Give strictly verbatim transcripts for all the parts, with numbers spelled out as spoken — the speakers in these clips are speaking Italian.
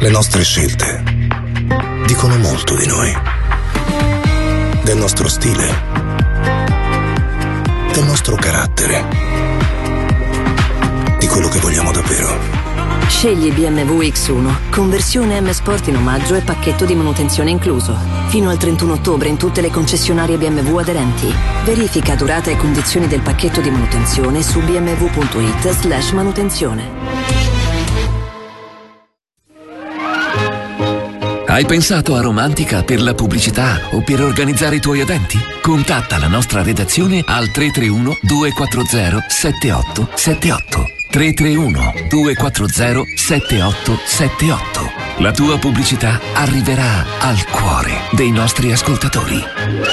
Le nostre scelte dicono molto di noi, del nostro stile, del nostro carattere, di quello che vogliamo davvero. Scegli B M W X uno, conversione M Sport in omaggio e pacchetto di manutenzione incluso. Fino al trentuno ottobre in tutte le concessionarie B M W aderenti. Verifica durata e condizioni del pacchetto di manutenzione su b m w punto i t slash manutenzione. Hai pensato a Romantica per la pubblicità o per organizzare i tuoi eventi? Contatta la nostra redazione al tre tre uno due quattro zero sette otto sette otto. tre tre uno due quattro zero sette otto sette otto. La tua pubblicità arriverà al cuore dei nostri ascoltatori.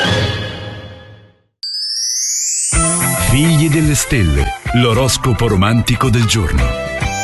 Figli delle stelle, l'oroscopo romantico del giorno.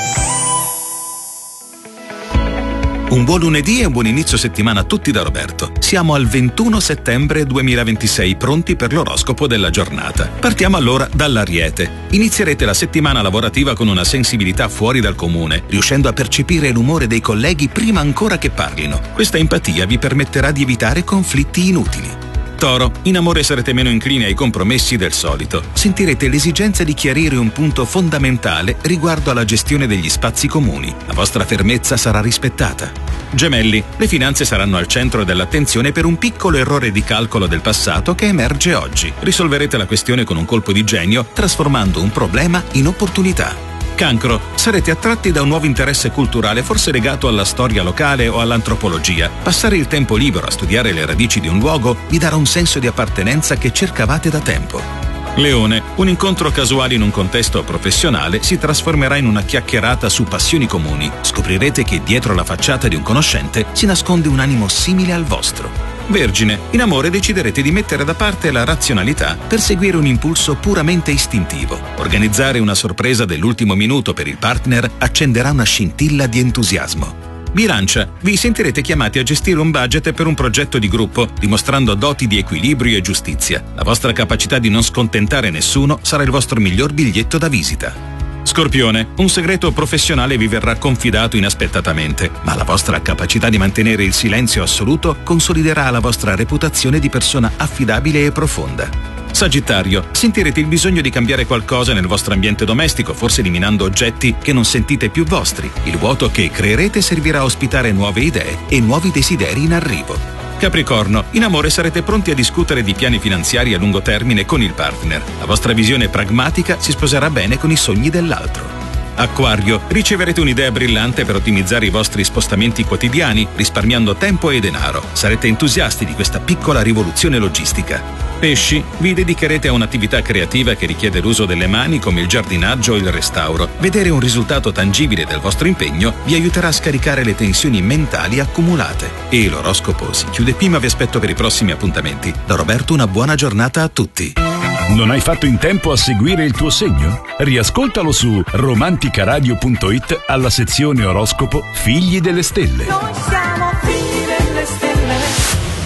Un buon lunedì e un buon inizio settimana a tutti da Roberto. Siamo al ventuno settembre duemilaventisei, pronti per l'oroscopo della giornata. Partiamo allora dall'Ariete. Inizierete la settimana lavorativa con una sensibilità fuori dal comune, riuscendo a percepire l'umore dei colleghi prima ancora che parlino. Questa empatia vi permetterà di evitare conflitti inutili. Toro, in amore sarete meno inclini ai compromessi del solito. Sentirete l'esigenza di chiarire un punto fondamentale riguardo alla gestione degli spazi comuni. La vostra fermezza sarà rispettata. Gemelli, le finanze saranno al centro dell'attenzione per un piccolo errore di calcolo del passato che emerge oggi. Risolverete la questione con un colpo di genio, trasformando un problema in opportunità. Cancro, sarete attratti da un nuovo interesse culturale, forse legato alla storia locale o all'antropologia. Passare il tempo libero a studiare le radici di un luogo vi darà un senso di appartenenza che cercavate da tempo. Leone, un incontro casuale in un contesto professionale si trasformerà in una chiacchierata su passioni comuni. Scoprirete che dietro la facciata di un conoscente si nasconde un animo simile al vostro. Vergine, in amore deciderete di mettere da parte la razionalità per seguire un impulso puramente istintivo. Organizzare una sorpresa dell'ultimo minuto per il partner accenderà una scintilla di entusiasmo. Bilancia, vi sentirete chiamati a gestire un budget per un progetto di gruppo, dimostrando doti di equilibrio e giustizia. La vostra capacità di non scontentare nessuno sarà il vostro miglior biglietto da visita. Scorpione, un segreto professionale vi verrà confidato inaspettatamente, ma la vostra capacità di mantenere il silenzio assoluto consoliderà la vostra reputazione di persona affidabile e profonda. Sagittario, sentirete il bisogno di cambiare qualcosa nel vostro ambiente domestico, forse eliminando oggetti che non sentite più vostri. Il vuoto che creerete servirà a ospitare nuove idee e nuovi desideri in arrivo. Capricorno, in amore sarete pronti a discutere di piani finanziari a lungo termine con il partner. La vostra visione pragmatica si sposerà bene con i sogni dell'altro. Acquario, riceverete un'idea brillante per ottimizzare i vostri spostamenti quotidiani, risparmiando tempo e denaro. Sarete entusiasti di questa piccola rivoluzione logistica. Pesci, vi dedicherete a un'attività creativa che richiede l'uso delle mani come il giardinaggio o il restauro. Vedere un risultato tangibile del vostro impegno vi aiuterà a scaricare le tensioni mentali accumulate. E l'oroscopo si chiude qui, ma vi aspetto per i prossimi appuntamenti. Da Roberto una buona giornata a tutti. Non hai fatto in tempo a seguire il tuo segno? Riascoltalo su romanticaradio punto it alla sezione oroscopo Figli delle Stelle. Noi siamo figli delle stelle.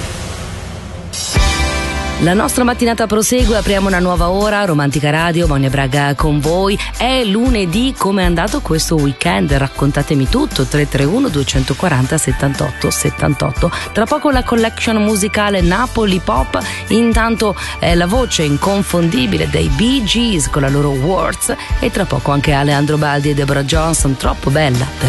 La nostra mattinata prosegue, apriamo una nuova ora, Romantica Radio, Monia Braga con voi. È lunedì, come è andato questo weekend? Raccontatemi tutto, tre tre uno due quattro zero sette otto sette otto. Tra poco la collection musicale Napoli Pop, intanto eh, la voce inconfondibile dei Bee Gees con la loro Words e tra poco anche Alejandro Baldi e Deborah Johnson, troppo bella per